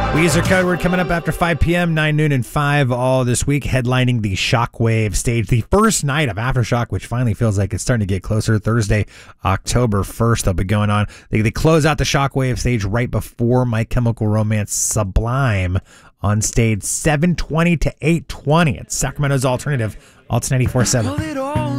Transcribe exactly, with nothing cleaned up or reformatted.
Weezer Code Word coming up after five p.m., nine, noon, and five all this week, headlining the Shockwave stage, the first night of Aftershock, which finally feels like it's starting to get closer. Thursday, October first, they'll be going on. They, they close out the Shockwave stage right before My Chemical Romance Sublime on stage seven twenty to eight twenty at Sacramento's Alternative, Alt ninety-four point seven.